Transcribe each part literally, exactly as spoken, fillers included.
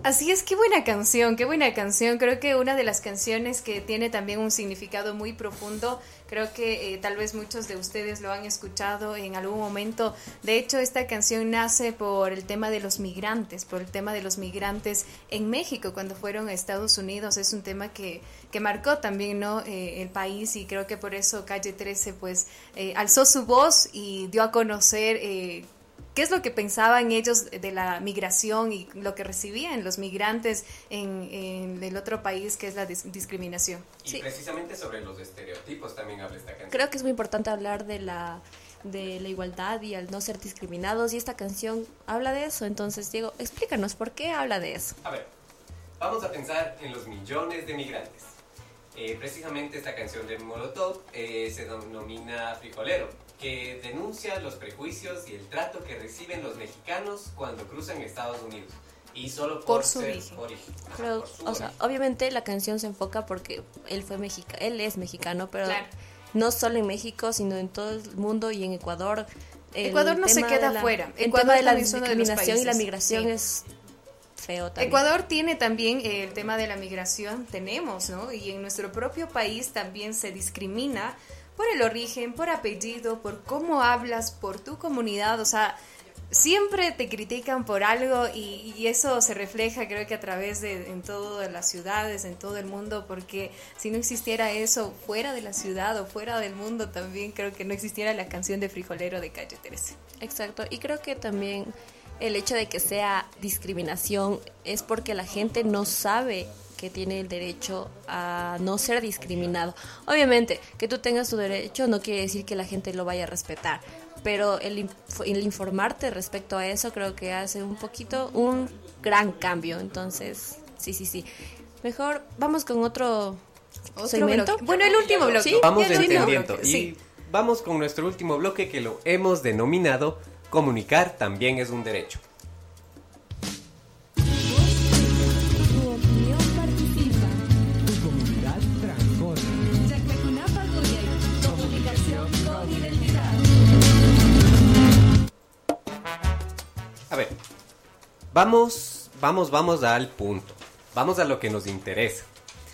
Así es, qué buena canción, qué buena canción. Creo que una de las canciones que tiene también un significado muy profundo. Creo que eh, tal vez muchos de ustedes lo han escuchado en algún momento. De hecho, esta canción nace por el tema de los migrantes, por el tema de los migrantes en México cuando fueron a Estados Unidos. Es un tema que, que marcó también, ¿no? eh, el país, y creo que por eso Calle trece pues eh, alzó su voz y dio a conocer eh, qué es lo que pensaban ellos de la migración y lo que recibían los migrantes en, en el otro país, que es la dis- discriminación. Y Sí. precisamente sobre los estereotipos también habla esta canción. Creo que es muy importante hablar de la de la igualdad y al no ser discriminados, y esta canción habla de eso. Entonces, Diego, explícanos por qué habla de eso. A ver, vamos a pensar en los millones de migrantes. Eh, precisamente esta canción de Molotov eh, se denomina Frijolero, que denuncia los prejuicios y el trato que reciben los mexicanos cuando cruzan Estados Unidos. Y solo por, Por su ser origen. origen. Ajá, Pero, por su o sea, origen. obviamente la canción se enfoca porque él fue mexica, él es mexicano, pero Claro. no solo en México, sino en todo el mundo y en Ecuador. El Ecuador no se tema queda de la- fuera. El Ecuador tema de la también es uno de los discriminación y la países. migración Sí. es feo también. Ecuador tiene también eh, el tema de la migración, tenemos, ¿no? Y en nuestro propio país también se discrimina por el origen, por apellido, por cómo hablas, por tu comunidad, o sea, siempre te critican por algo, y, y eso se refleja, creo que a través de en todas las ciudades, en todo el mundo, porque si no existiera eso fuera de la ciudad o fuera del mundo, también creo que no existiera la canción de Frijolero de Calle trece. Exacto, y creo que también el hecho de que sea discriminación es porque la gente no sabe que tiene el derecho a no ser discriminado. Obviamente, que tú tengas tu derecho no quiere decir que la gente lo vaya a respetar, pero el, inf- el informarte respecto a eso creo que hace un poquito, un gran cambio. Entonces, sí, sí, sí. Mejor vamos con otro, Otro segmento. bloque. Bueno, el último bloque. ¿Sí? Vamos Ya el último entendiendo. bloque, Y sí. vamos con nuestro último bloque, que lo hemos denominado Comunicar también es un derecho. Tu opinión participa. Tu comunidad transforma. Comunicación con identidad. A ver, vamos, vamos, vamos al punto. Vamos a lo que nos interesa.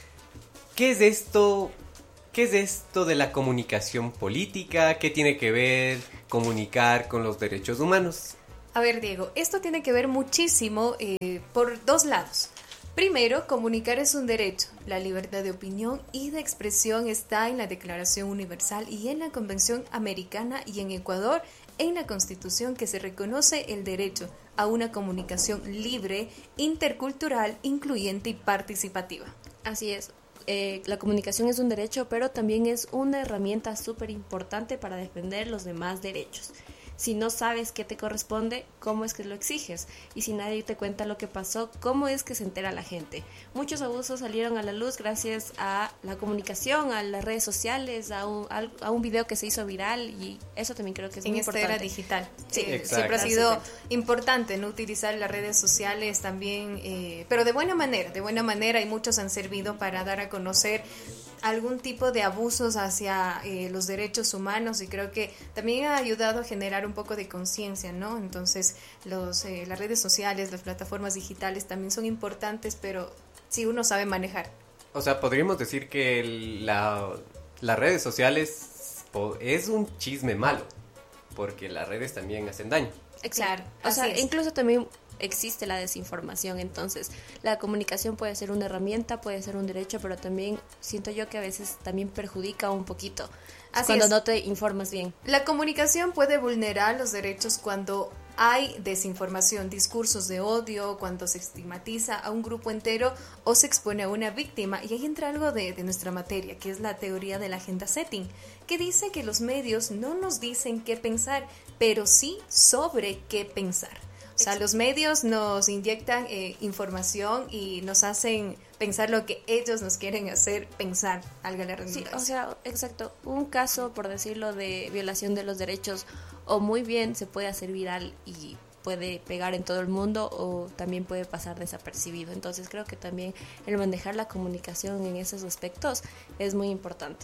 ¿Qué es esto? ¿Qué es esto de la comunicación política? ¿Qué tiene que ver comunicar con los derechos humanos? A ver, Diego, esto tiene que ver muchísimo eh, por dos lados. Primero, comunicar es un derecho. La libertad de opinión y de expresión está en la Declaración Universal y en la Convención Americana, y en Ecuador en la Constitución, que se reconoce el derecho a una comunicación libre, intercultural, incluyente y participativa. Así es. Eh, la comunicación es un derecho, pero también es una herramienta súper importante para defender los demás derechos. Si no sabes qué te corresponde, ¿cómo es que lo exiges? Y si nadie te cuenta lo que pasó, ¿cómo es que se entera la gente? Muchos abusos salieron a la luz gracias a la comunicación, a las redes sociales, a un, a un video que se hizo viral, y eso también creo que es En muy esta importante. era digital. Sí, Eh, exacto. siempre ha Darse sido cuenta. importante no utilizar las redes sociales también, eh, pero de buena manera, de buena manera, y muchos han servido para dar a conocer algún tipo de abusos hacia eh, los derechos humanos, y creo que también ha ayudado a generar un poco de conciencia, ¿no? Entonces, los, eh, las redes sociales, las plataformas digitales también son importantes, pero si uno sabe manejar. O sea, podríamos decir que el- la- las redes sociales po- es un chisme malo, porque las redes también hacen daño. Exacto. Claro, O sea, así es. incluso también existe la desinformación. Entonces, la comunicación puede ser una herramienta, puede ser un derecho, pero también siento yo que a veces también perjudica un poquito. Así cuando es. no te informas bien. La comunicación puede vulnerar los derechos cuando hay desinformación, discursos de odio, cuando se estigmatiza a un grupo entero o se expone a una víctima. Y ahí entra algo de, de nuestra materia, que es la teoría de la agenda setting, que dice que los medios no nos dicen qué pensar, pero sí sobre qué pensar. O sea, los medios nos inyectan eh, información y nos hacen pensar lo que ellos nos quieren hacer pensar, valga la Sí, redundancia. o sea, exacto. Un caso, por decirlo, de violación de los derechos, o muy bien se puede hacer viral y puede pegar en todo el mundo, o también puede pasar desapercibido. Entonces creo que también el manejar la comunicación en esos aspectos es muy importante.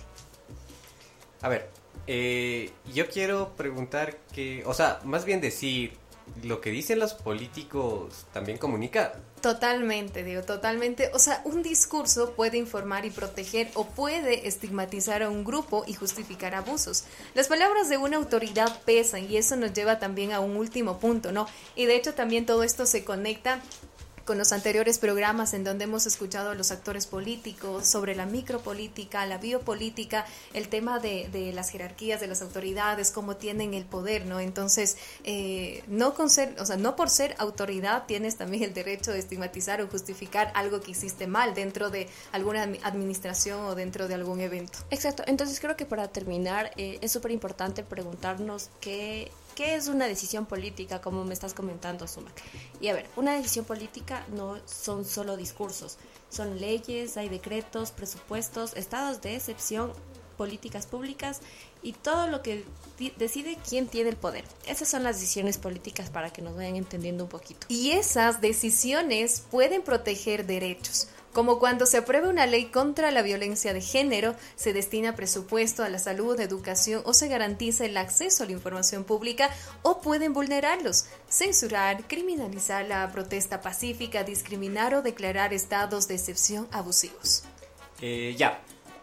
A ver, eh, yo quiero preguntar que, o sea, más bien decir, lo que dicen los políticos también comunica. Totalmente, digo, totalmente. O sea, un discurso puede informar y proteger o puede estigmatizar a un grupo y justificar abusos. Las palabras de una autoridad pesan y eso nos lleva también a un último punto, ¿no? Y de hecho también todo esto se conecta con los anteriores programas en donde hemos escuchado a los actores políticos sobre la micropolítica, la biopolítica, el tema de, de las jerarquías de las autoridades, cómo tienen el poder, ¿no? Entonces, eh, no con ser, o sea, no por ser autoridad tienes también el derecho de estigmatizar o justificar algo que hiciste mal dentro de alguna administración o dentro de algún evento. Exacto, entonces creo que para terminar eh, es súper importante preguntarnos qué... ¿Qué es una decisión política, como me estás comentando, Suma? Y a ver, una decisión política no son solo discursos, son leyes, hay decretos, presupuestos, estados de excepción, políticas públicas y todo lo que decide quién tiene el poder. Esas son las decisiones políticas para que nos vayan entendiendo un poquito. Y esas decisiones pueden proteger derechos. Como cuando se aprueba una ley contra la violencia de género, se destina presupuesto a la salud, educación o se garantiza el acceso a la información pública o pueden vulnerarlos, censurar, criminalizar la protesta pacífica, discriminar o declarar estados de excepción abusivos. Eh, ya,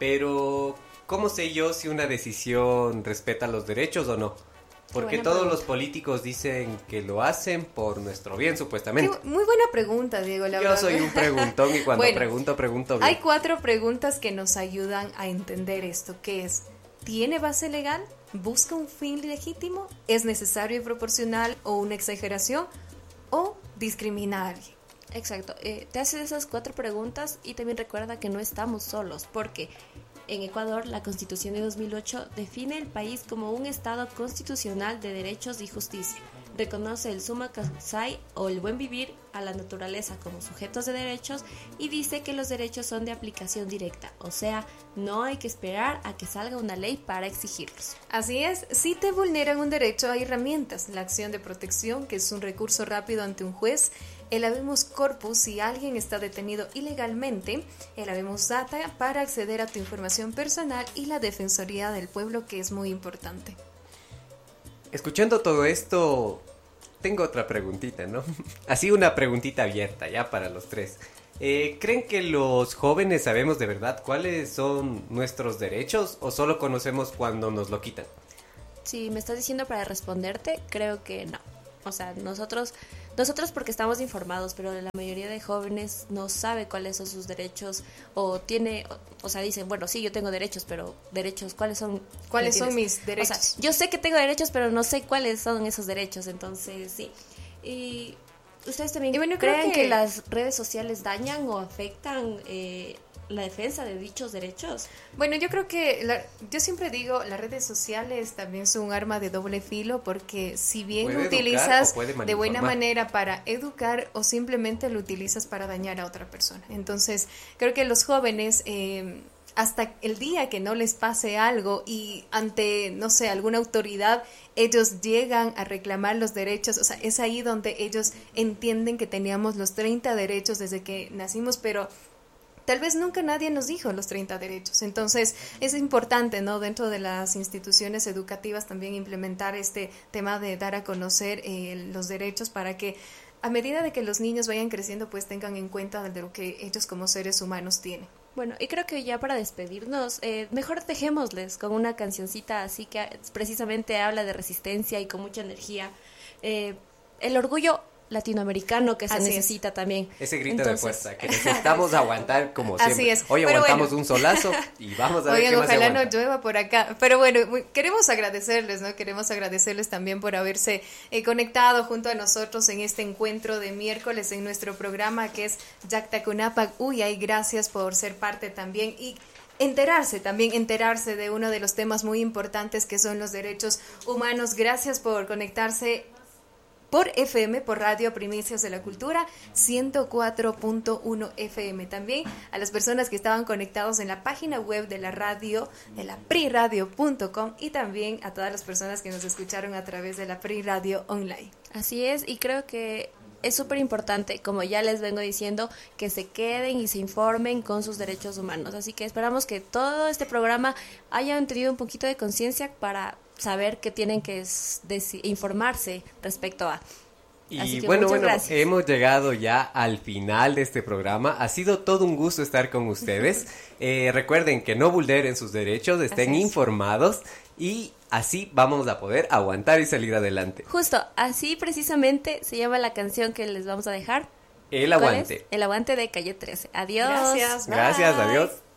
pero ¿cómo sé yo si una decisión respeta los derechos o no? Porque todos pregunta. Los políticos dicen que lo hacen por nuestro bien, supuestamente. Qué, muy buena pregunta, Diego, la Yo verdad. soy un preguntón y cuando bueno, pregunto, pregunto bien. Hay cuatro preguntas que nos ayudan a entender esto, que es, ¿tiene base legal? ¿Busca un fin legítimo? ¿Es necesario y proporcional o una exageración? ¿O discrimina a alguien? Exacto, eh, te haces esas cuatro preguntas y también recuerda que no estamos solos, porque en Ecuador, la Constitución de dos mil ocho define el país como un Estado constitucional de derechos y justicia. Reconoce el summa causai o el buen vivir a la naturaleza como sujetos de derechos y dice que los derechos son de aplicación directa, o sea, no hay que esperar a que salga una ley para exigirlos. Así es, si te vulneran un derecho hay herramientas, la acción de protección, que es un recurso rápido ante un juez, el habemus corpus si alguien está detenido ilegalmente, el habemus data para acceder a tu información personal y la defensoría del pueblo, que es muy importante. Escuchando todo esto, tengo otra preguntita, ¿no? Así una preguntita abierta ya para los tres. Eh, ¿Creen que los jóvenes sabemos de verdad cuáles son nuestros derechos o solo conocemos cuando nos lo quitan? Si me estás diciendo para responderte, creo que no. O sea, nosotros, nosotros porque estamos informados, pero la mayoría de jóvenes no sabe cuáles son sus derechos o tiene, o, o sea, dicen, bueno, sí, yo tengo derechos, pero derechos, ¿cuáles son? ¿Cuáles son mis derechos? O sea, yo sé que tengo derechos, pero no sé cuáles son esos derechos, entonces sí. Y ustedes también y bueno, creen que... que las redes sociales dañan o afectan eh, la defensa de dichos derechos. Bueno, yo creo que, la, yo siempre digo, las redes sociales también son un arma de doble filo porque si bien lo utilizas de buena manera para educar o simplemente lo utilizas para dañar a otra persona. Entonces, creo que los jóvenes... Eh, hasta el día que no les pase algo y ante, no sé, alguna autoridad, ellos llegan a reclamar los derechos, o sea, es ahí donde ellos entienden que teníamos los treinta derechos desde que nacimos, pero tal vez nunca nadie nos dijo los treinta derechos. Entonces, es importante, ¿no?, dentro de las instituciones educativas también implementar este tema de dar a conocer eh, los derechos para que a medida de que los niños vayan creciendo, pues tengan en cuenta de lo que ellos como seres humanos tienen. Bueno, y creo que ya para despedirnos, eh, mejor dejémosles con una cancioncita así que precisamente habla de resistencia y con mucha energía. Eh, el orgullo latinoamericano que se así necesita es. También. Ese grito Entonces... de fuerza que necesitamos aguantar como siempre. Así es. Hoy Pero aguantamos bueno. un solazo y vamos a ver Oigan, qué más ojalá aguanta. no llueva por acá. Pero bueno, muy, queremos agradecerles, ¿no? Queremos agradecerles también por haberse eh, conectado junto a nosotros en este encuentro de miércoles en nuestro programa que es Yactacunapac Uyay. Gracias por ser parte también y enterarse, también enterarse de uno de los temas muy importantes que son los derechos humanos. Gracias por conectarse por F M, por Radio Primicias de la Cultura, ciento cuatro punto uno F M. También a las personas que estaban conectados en la página web de la radio, de la pri radio punto com, y también a todas las personas que nos escucharon a través de la Pri Radio Online. Así es, y creo que es súper importante, como ya les vengo diciendo, que se queden y se informen con sus derechos humanos. Así que esperamos que todo este programa hayan tenido un poquito de conciencia para saber que tienen que informarse respecto a. Y Así que bueno, muchas bueno, gracias. hemos llegado ya al final de este programa. Ha sido todo un gusto estar con ustedes. Eh, recuerden que no vulneren sus derechos, estén Así es. informados y así vamos a poder aguantar y salir adelante. Justo, así precisamente se llama la canción que les vamos a dejar. El ¿Cuál aguante. es? El aguante de Calle trece. Adiós. Gracias. Gracias, bye. adiós.